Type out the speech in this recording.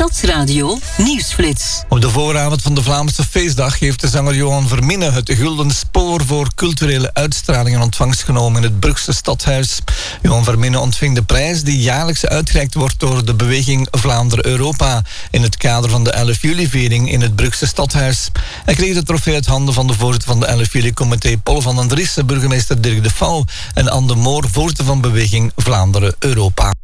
Stadsradio Nieuwsflits. Op de vooravond van de Vlaamse feestdag heeft de zanger Johan Verminne het Gulden Spoor voor culturele uitstraling in ontvangst genomen in het Brugse Stadhuis. Johan Verminne ontving de prijs die jaarlijks uitgereikt wordt door de beweging Vlaanderen-Europa in het kader van de 11 juli-viering in het Brugse Stadhuis. Hij kreeg de trofee uit handen van de voorzitter van de 11 juli-comité Paul van den Driessen, burgemeester Dirk de Pauw en Anne de Moor, voorzitter van beweging Vlaanderen-Europa.